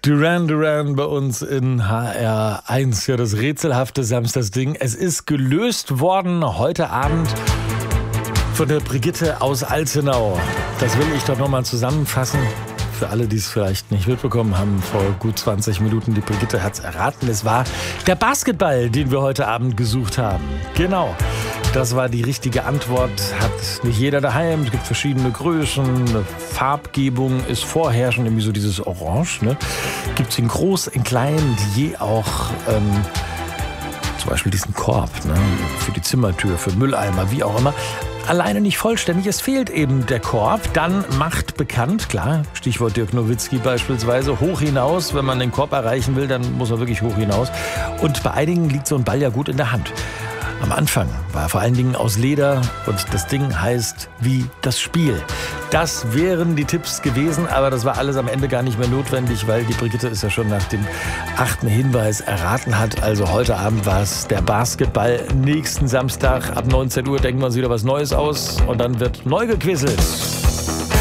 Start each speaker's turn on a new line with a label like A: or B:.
A: Duran Duran bei uns in HR1. Ja, das rätselhafte Samstagsding. Es ist gelöst worden heute Abend von der Brigitte aus Alzenau. Das will ich doch nochmal zusammenfassen. Für alle, die es vielleicht nicht mitbekommen haben, vor gut 20 Minuten, die Brigitte hat es erraten. Es war der Basketball, den wir heute Abend gesucht haben. Genau, das war die richtige Antwort. Hat nicht jeder daheim. Es gibt verschiedene Größen. Eine Farbgebung ist vorherrschend, nämlich so dieses Orange. Ne? Gibt es in groß, in klein, je auch zum Beispiel diesen Korb, ne? Für die Zimmertür, für Mülleimer, wie auch immer. Alleine nicht vollständig, es fehlt eben der Korb. Dann macht bekannt, klar, Stichwort Dirk Nowitzki beispielsweise, hoch hinaus. Wenn man den Korb erreichen will, dann muss er wirklich hoch hinaus. Und bei einigen liegt so ein Ball ja gut in der Hand. Am Anfang war er vor allen Dingen aus Leder und das Ding heißt wie das Spiel. Das wären die Tipps gewesen, aber das war alles am Ende gar nicht mehr notwendig, weil die Brigitte es ja schon nach dem 8. Hinweis erraten hat. Also heute Abend war es der Basketball. Nächsten Samstag ab 19 Uhr denken wir uns wieder was Neues aus und dann wird neu gequizzt.